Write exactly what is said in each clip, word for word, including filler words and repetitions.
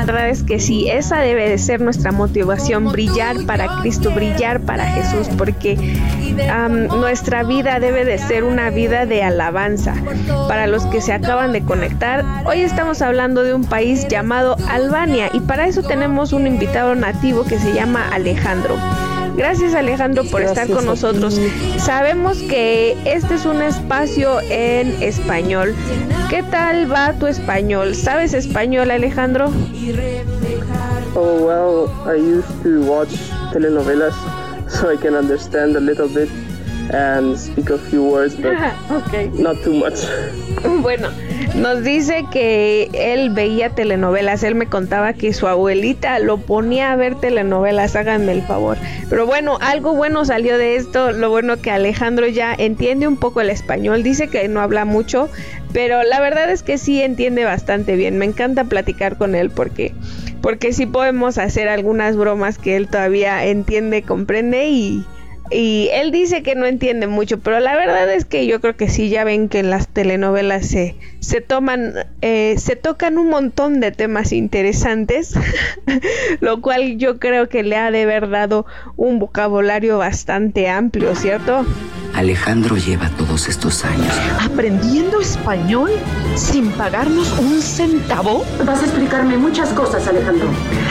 La verdad es que sí, esa debe de ser nuestra motivación, brillar para Cristo, brillar para Jesús, porque um, nuestra vida debe de ser una vida de alabanza. Para los que se acaban de conectar, hoy estamos hablando de un país llamado Albania y para eso tenemos un invitado nativo que se llama Alejandro. Gracias, Alejandro, por Gracias estar con nosotros. Sabemos que este es un espacio en español. ¿Qué tal va tu español? ¿Sabes español, Alejandro? Oh, well, I used to watch telenovelas, so I can understand a little bit and speak a few words, but okay. Not too much. Bueno, nos dice que él veía telenovelas. Él me contaba que su abuelita lo ponía a ver telenovelas, háganme el favor. Pero bueno, algo bueno salió de esto. Lo bueno que Alejandro ya entiende un poco el español. Dice que no habla mucho, pero la verdad es que sí entiende bastante bien. Me encanta platicar con él porque, porque sí podemos hacer algunas bromas que él todavía entiende, comprende y... Y él dice que no entiende mucho, pero la verdad es que yo creo que sí, ya ven que en las telenovelas se, se toman, eh, se tocan un montón de temas interesantes, lo cual yo creo que le ha de haber dado un vocabulario bastante amplio, ¿cierto? Alejandro lleva todos estos años ¿aprendiendo español sin pagarnos un centavo? Vas a explicarme muchas cosas, Alejandro.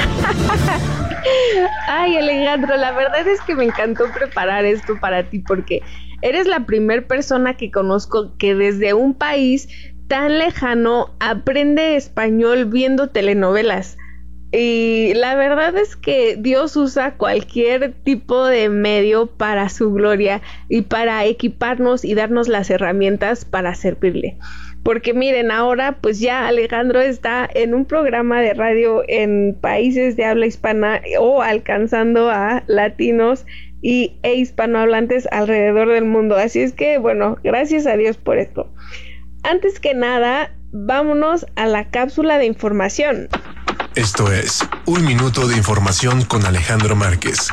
Ay, Alejandro, la verdad es que me encantó preparar esto para ti porque eres la primera persona que conozco que desde un país tan lejano aprende español viendo telenovelas. Y la verdad es que Dios usa cualquier tipo de medio para su gloria y para equiparnos y darnos las herramientas para servirle. Porque miren, ahora pues ya Alejandro está en un programa de radio en países de habla hispana o alcanzando a latinos y, e hispanohablantes alrededor del mundo. Así es que bueno, gracias a Dios por esto. Antes que nada, vámonos a la cápsula de información. Esto es Un Minuto de Información con Alejandro Márquez.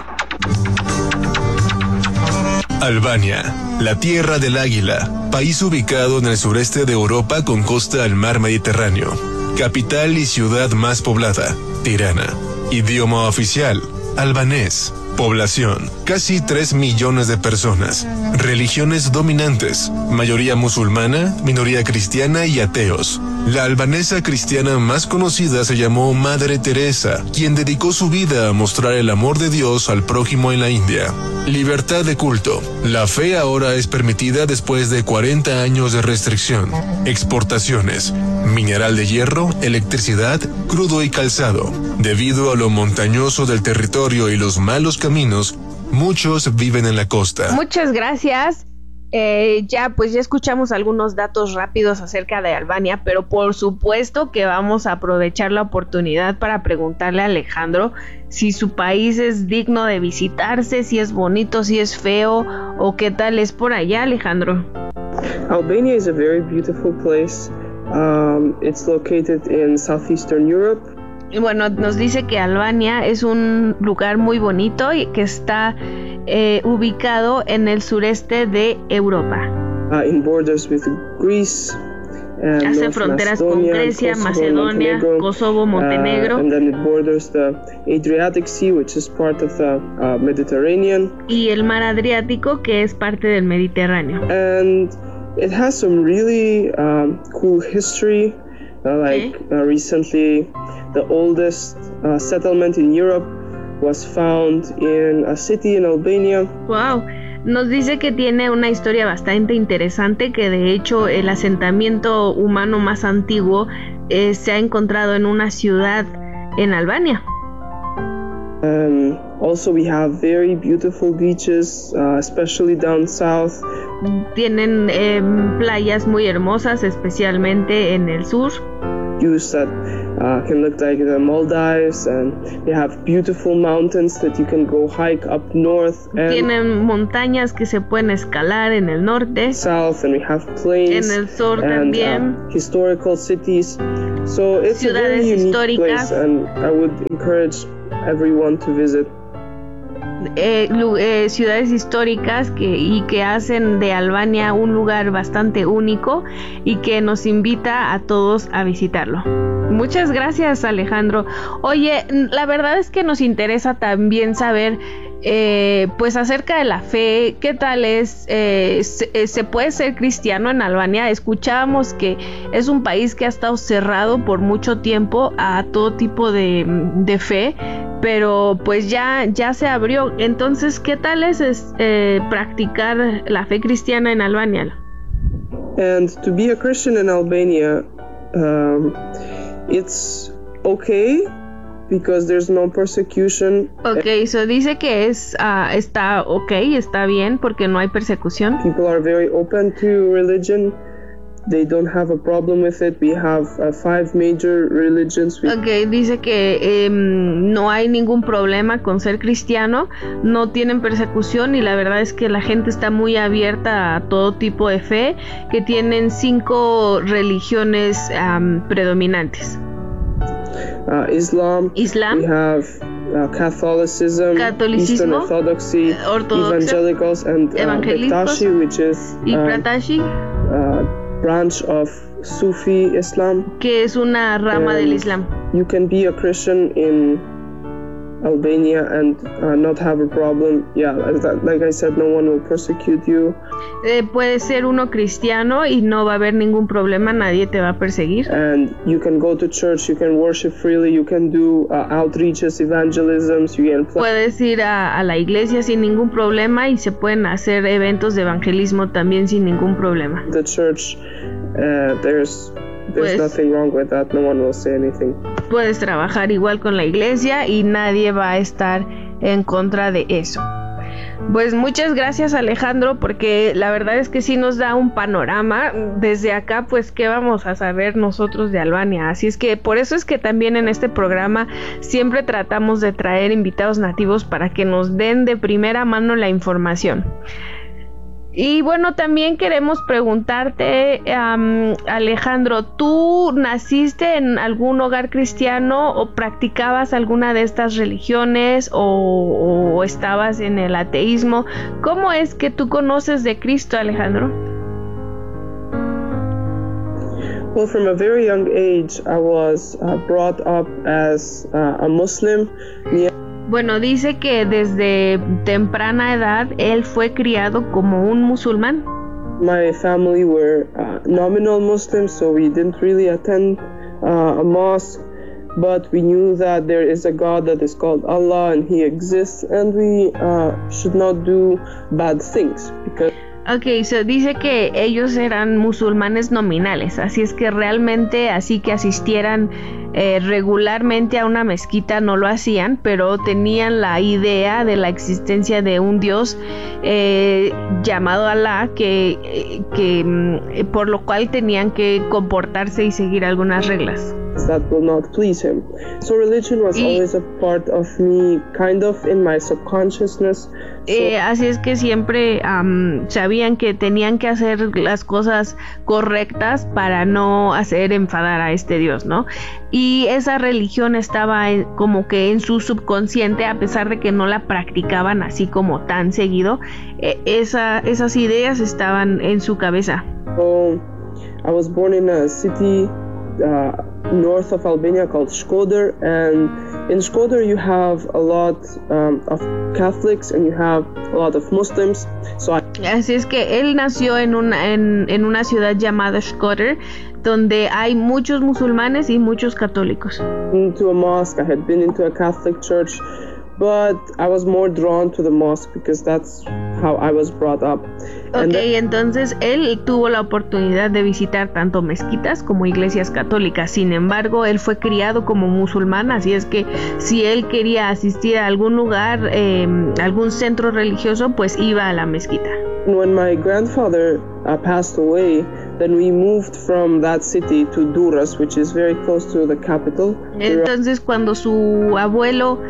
Albania, la tierra del águila, país ubicado en el sureste de Europa con costa al mar Mediterráneo. Capital y ciudad más poblada, Tirana. Idioma oficial, albanés. Población, casi tres millones de personas. Religiones dominantes, mayoría musulmana, minoría cristiana y ateos. La albanesa cristiana más conocida se llamó Madre Teresa, quien dedicó su vida a mostrar el amor de Dios al prójimo en la India. Libertad de culto. La fe ahora es permitida después de cuarenta años de restricción. Exportaciones. Mineral de hierro, electricidad, crudo y calzado. Debido a lo montañoso del territorio y los malos caminos, muchos viven en la costa. Muchas gracias. Eh, ya pues ya escuchamos algunos datos rápidos acerca de Albania, pero por supuesto que vamos a aprovechar la oportunidad para preguntarle a Alejandro si su país es digno de visitarse, si es bonito, si es feo o qué tal es por allá, Alejandro. Albania is a very beautiful place. Um, it's located in southeastern Europe. Y bueno, nos dice que Albania es un lugar muy bonito y que está eh, ubicado en el sureste de Europa. Uh, in borders with Greece. And Hace North fronteras Macedonia, con Grecia, Kosovo, Macedonia, Montenegro, Kosovo, Montenegro. Uh, and then it borders the Adriatic Sea, which is part of the uh, Mediterranean. Y el mar Adriático, que es parte del Mediterráneo. And it has some really um, cool history. Uh, like okay. uh, recently, the oldest uh, settlement in Europe was found in a city in Albania. Wow. Nos dice que tiene una historia bastante interesante, que de hecho el asentamiento humano más antiguo eh, se ha encontrado en una ciudad en Albania. Um, also we have very beautiful beaches, uh, especially down south. Tienen eh, playas muy hermosas, especialmente en el sur. Views that uh, can look like the Maldives, and they have beautiful mountains that you can go hike up north. And tienen montañas que se pueden escalar en el norte. South, and we have plains. En el sur and, también. Uh, historical cities. So it's Ciudades a very unique históricas. place, and I would encourage everyone to visit. eh, eh, ciudades históricas que, y que hacen de Albania un lugar bastante único y que nos invita a todos a visitarlo. Muchas gracias, Alejandro. Oye, la verdad es que nos interesa también saber eh, pues acerca de la fe. ¿Qué tal es? Eh, se, ¿Se puede ser cristiano en Albania? Escuchábamos que es un país que ha estado cerrado por mucho tiempo a todo tipo de, de fe, pero pues ya, ya se abrió. Entonces, ¿qué tal es, es eh, practicar la fe cristiana en Albania? And to be a Christian in Albania, um, it's okay because there's no persecution. Okay, so dice que es uh, está okay, está bien porque no hay persecución. People are very open to religion. They don't have a problem with it. We have uh, five major religions. Okay, dice que eh, no hay ningún problema con ser cristiano, no tienen persecución y la verdad es que la gente está muy abierta a todo tipo de fe, que tienen cinco religiones um, predominantes. Uh, Islam, Islam, we have uh, Catholicism, Eastern Orthodoxy, Evangelicals, and uh, Pratashi, which is y Pratashi, uh, branch of Sufi Islam, que es una rama and del Islam. You can be a Christian in Albania and uh, not have a problem. Yeah, like I said, no one will persecute you. Eh, puede ser uno cristiano y no va a haber ningún problema, nadie te va a perseguir. And you can go to church, you can worship freely, you can do uh, outreaches, evangelisms, you can play. Puedes ir a, a la iglesia sin ningún problema y se pueden hacer eventos de evangelismo también sin ningún problema. The church, uh, there's there's pues, nothing wrong with that. No one will say anything. Puedes trabajar igual con la iglesia y nadie va a estar en contra de eso. Pues muchas gracias, Alejandro, porque la verdad es que sí nos da un panorama. Desde acá, pues, ¿qué vamos a saber nosotros de Albania? Así es que por eso es que también en este programa siempre tratamos de traer invitados nativos para que nos den de primera mano la información. Y bueno, también queremos preguntarte, um, Alejandro, ¿tú naciste en algún hogar cristiano o practicabas alguna de estas religiones o, o estabas en el ateísmo? ¿Cómo es que tú conoces de Cristo, Alejandro? Well, from a very young age, I was uh, brought up as uh, a Muslim. Yeah. Bueno, dice que desde temprana edad él fue criado como un musulmán. My family were uh, nominal Muslims, so we didn't really attend uh, a mosque, but we knew that there is a God that is called Allah and He exists, and we uh, should not do bad things because. Ok, so dice que ellos eran musulmanes nominales, así es que realmente así que asistieran eh, regularmente a una mezquita no lo hacían, pero tenían la idea de la existencia de un Dios eh, llamado Alá, que, que por lo cual tenían que comportarse y seguir algunas reglas. That will not please him. So religion was y, always a part of me, kind of in my subconsciousness. Eh, so, así es que siempre um, sabían que tenían que hacer las cosas correctas para no hacer enfadar a este Dios, ¿no? Y esa religión estaba en, como que en su subconsciente, a pesar de que no la practicaban así como tan seguido, eh, esa, esas ideas estaban en su cabeza. So, I was born in a city Uh, north of Albania called Shkodër, and in Shkodër you have a lot um, of Catholics and you have a lot of Muslims. So I... Así es que él nació en una, en, en una ciudad llamada Shkodër, donde hay muchos musulmanes y muchos católicos. Into a mosque, I had been into a Catholic church, but I was more drawn to the mosque because that's how I was brought up. Ok, entonces él tuvo la oportunidad de visitar tanto mezquitas como iglesias católicas. Sin embargo, él fue criado como musulmán, así es que si él quería asistir a algún lugar, eh, algún centro religioso, pues iba a la mezquita. When my grandfather uh, passed away, then we moved from that city to Durrës, which is very close to the capital. Entonces, cuando su abuelo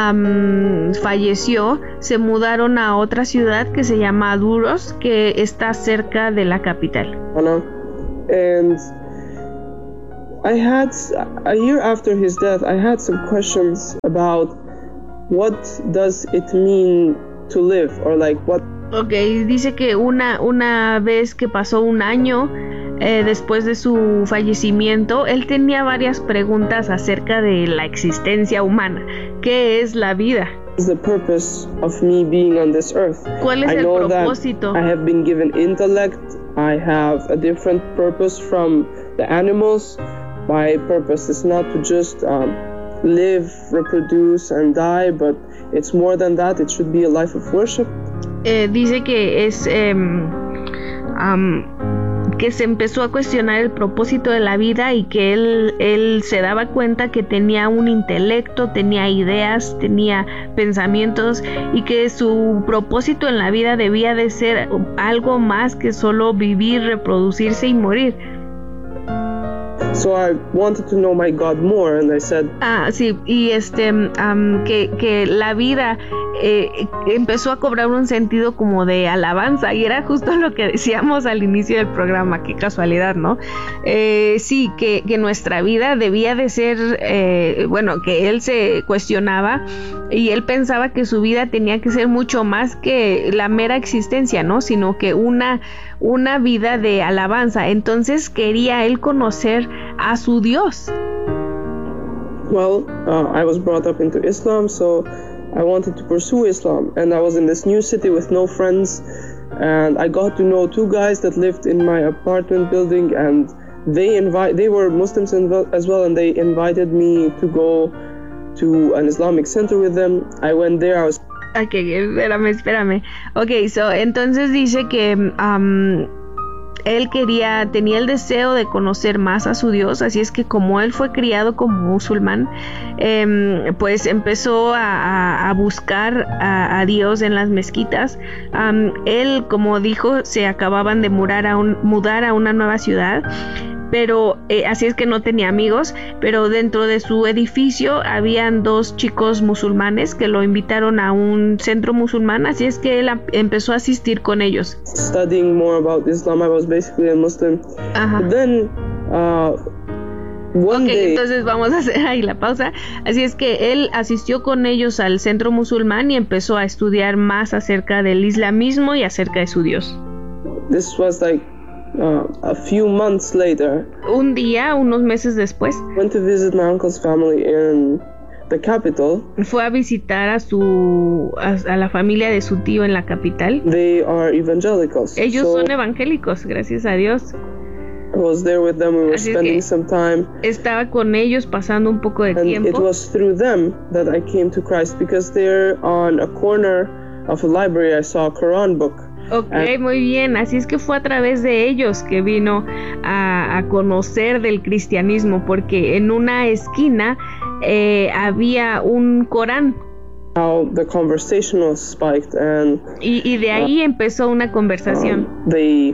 um, falleció, se mudaron a otra ciudad que se llama Durrës, que está cerca de la capital. And I had, a year after his death, I had some questions about what does it mean to live, or like what. Okay, dice que una una vez que pasó un año eh, después de su fallecimiento, él tenía varias preguntas acerca de la existencia humana. ¿Qué es la vida? The purpose of me being on this earth. ¿Cuál es I el know propósito? That I have been given intellect. I have a different purpose from the animals. My purpose is not to just um, live, reproduce, and die, but it's more than that. It should be a life of worship. Eh, dice que es eh, um, que se empezó a cuestionar el propósito de la vida y que él, él se daba cuenta que tenía un intelecto, tenía ideas, tenía pensamientos y que su propósito en la vida debía de ser algo más que solo vivir, reproducirse y morir. So I wanted to know my God more, and I said, ah, sí, y este, um, que, que la vida eh, empezó a cobrar un sentido como de alabanza, y era justo lo que decíamos al inicio del programa, qué casualidad, ¿no? Eh, sí, que, que nuestra vida debía de ser, eh, bueno, que él se cuestionaba y él pensaba que su vida tenía que ser mucho más que la mera existencia, ¿no? Sino que una, una vida de alabanza. Entonces quería él conocer a su Dios. Well, uh, I was brought up into Islam, so I wanted to pursue Islam, and I was in this new city with no friends, and I got to know two guys that lived in my apartment building, and they invite they were Muslims as well, and they invited me to go to an Islamic center with them. I went there. I was Ok, espérame, espérame. Ok, so, entonces dice que um, él quería, tenía el deseo de conocer más a su Dios, así es que como él fue criado como musulmán, eh, pues empezó a, a buscar a, a Dios en las mezquitas. Um, él, como dijo, se acababan de mudar a, un, mudar a una nueva ciudad, pero eh, así es que no tenía amigos, pero dentro de su edificio habían dos chicos musulmanes que lo invitaron a un centro musulmán, así es que él a, empezó a asistir con ellos. Studying more about Islam, I was basically a Muslim. Ajá. But then, uh, one okay, day... entonces vamos a hacer ahí la pausa. Así es que él asistió con ellos al centro musulmán y empezó a estudiar más acerca del islamismo y acerca de su Dios. This was like Uh, a few months later. Un día, unos meses después, went to visit my uncle's family in the capital. Fue a visitar a su a, a la familia de su tío en la capital. They are evangelicals. Ellos so son evangélicos, gracias a Dios. I was there with them. We were Así spending some time. Estaba con ellos pasando un poco de and tiempo. It was through them that I came to Christ, because they're on a corner of a library. I saw a Quran book. Ok, muy bien, así es que fue a través de ellos que vino a, a conocer del cristianismo, porque en una esquina eh, había un Corán. How the conversation was spiked, and y, y de ahí uh, empezó una conversación. Um, they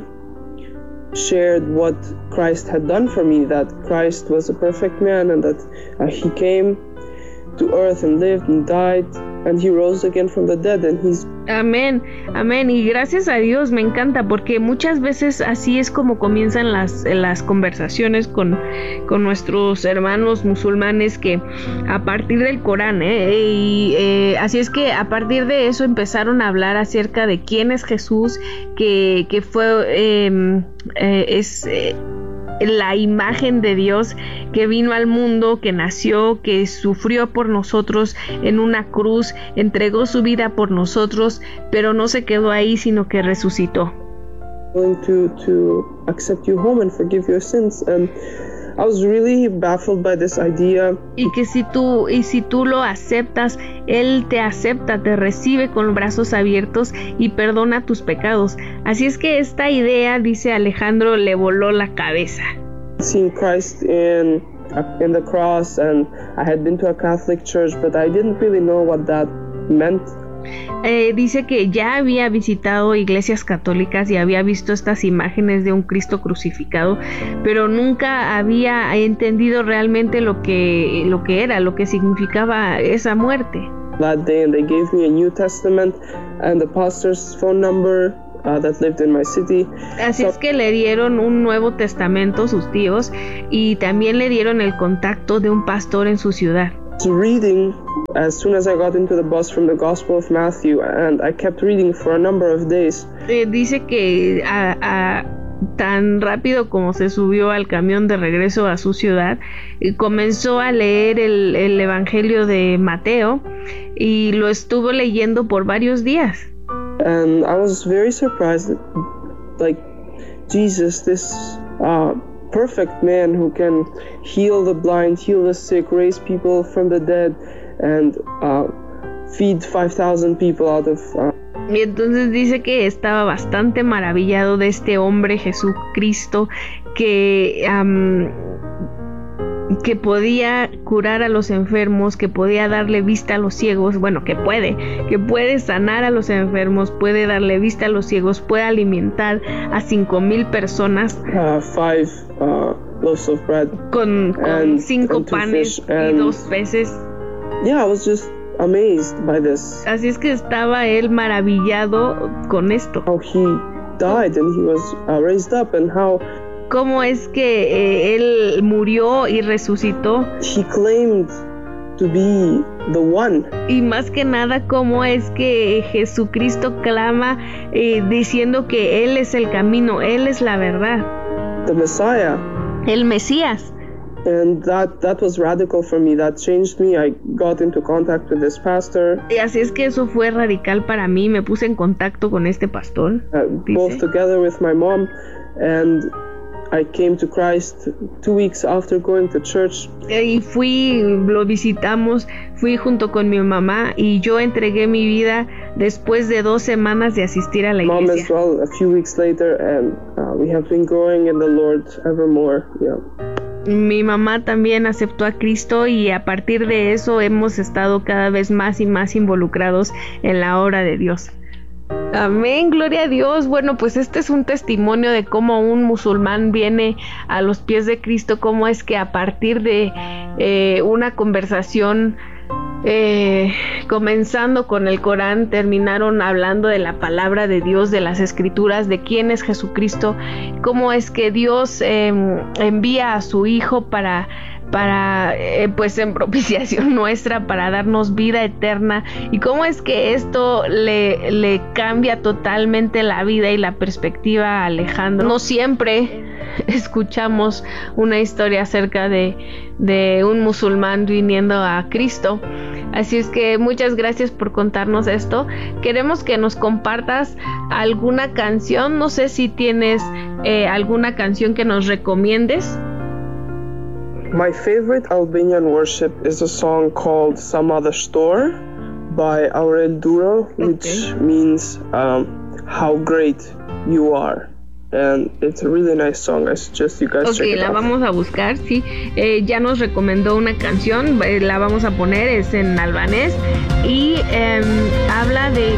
shared what Christ had done for me, that Christ was a perfect man, and that uh, he came to earth and lived and died, and he rose again from the dead, and he's... Amén, amén, y gracias a Dios, me encanta, porque muchas veces así es como comienzan las, las conversaciones con, con nuestros hermanos musulmanes, que a partir del Corán, ¿eh? y eh, así es que a partir de eso empezaron a hablar acerca de quién es Jesús, que, que fue, eh, eh, es... Eh, la imagen de Dios que vino al mundo, que nació, que sufrió por nosotros en una cruz, entregó su vida por nosotros, pero no se quedó ahí, sino que resucitó. To, to accept you home and forgive your sins. And I was really baffled by this idea. Y que si tú, y si tú lo aceptas, Él te acepta, te recibe con brazos abiertos y perdona tus pecados. Así es que esta idea, dice Alejandro, le voló la cabeza. Seeing Christ in, in the cross, and I had been to a Catholic church, but I didn't really know what that meant. Eh, dice que ya había visitado iglesias católicas y había visto estas imágenes de un Cristo crucificado, pero nunca había entendido realmente lo que, lo que era, lo que significaba esa muerte. That day, and they gave me a New Testament and the pastor's phone number uh, that lived in my city. Así so, es que le dieron un Nuevo Testamento sus tíos, y también le dieron el contacto de un pastor en su ciudad. Reading as soon as I got into the bus from the Gospel of Matthew, and I kept reading for a number of days. Eh, dice que a, a, tan rápido como se subió al camión de regreso a su ciudad, y comenzó a leer el, el Evangelio de Mateo y lo estuvo leyendo por varios días. And I was very surprised that, like, Jesus, this uh, perfect man who can heal the blind, heal the sick, raise people from the dead, and uh, feed five thousand people out of... Uh, Y entonces dice que estaba bastante maravillado de este hombre Jesucristo que, um, que podía curar a los enfermos, que podía darle vista a los ciegos, bueno, que puede, que puede sanar a los enfermos, puede darle vista a los ciegos, puede alimentar a cinco mil personas uh, five uh, loaves of bread con, con and, cinco and panes fish, and, y dos peces. Yeah, I was just amazed by this. Así es que estaba él maravillado con esto. How he died and he was uh, raised up, and how cómo es que eh, él murió y resucitó. He claimed to be the one. Y más que nada, cómo es que Jesucristo clama eh, diciendo que él es el camino, él es la verdad. The Messiah. El Mesías. And that, that was radical for me. That changed me. I got into contact with this pastor. Y así es que eso fue radical para mí. Me puse en contacto con este pastor. Uh, both together with my mom, and I came to Christ two weeks after going to church. Y fui, lo visitamos, fui junto con mi mamá y yo entregué mi vida después de dos semanas de asistir a la iglesia. Mom as well, a few weeks later, and uh, we have been growing in the Lord evermore. Yeah. Mi mamá también aceptó a Cristo y a partir de eso hemos estado cada vez más y más involucrados en la obra de Dios. Amén, gloria a Dios. Bueno, pues este es un testimonio de cómo un musulmán viene a los pies de Cristo, cómo es que a partir de eh, una conversación eh, comenzando con el Corán, terminaron hablando de la palabra de Dios, de las escrituras, de quién es Jesucristo, cómo es que Dios eh, envía a su Hijo para para eh, pues en propiciación nuestra, para darnos vida eterna, y cómo es que esto le, le cambia totalmente la vida y la perspectiva a Alejandro. No siempre escuchamos una historia acerca de, de un musulmán viniendo a Cristo, así es que muchas gracias por contarnos esto. Queremos que nos compartas alguna canción, no sé si tienes eh, alguna canción que nos recomiendes. My favorite Albanian worship is a song called Some Other Store by Aurel Duro, which okay. means um, how great you are. And it's a really nice song. I suggest you guys okay, check it la out. Vamos a buscar, sí. Eh, ya nos recomendó una canción, eh, la vamos a poner, es en albanés y eh, habla de